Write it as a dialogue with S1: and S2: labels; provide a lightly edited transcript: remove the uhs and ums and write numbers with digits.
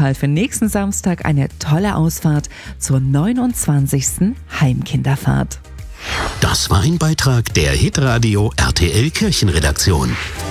S1: Fall für nächsten Samstag eine tolle Ausfahrt zur 29. Heimkinderfahrt.
S2: Das war ein Beitrag der Hitradio RTL Kirchenredaktion.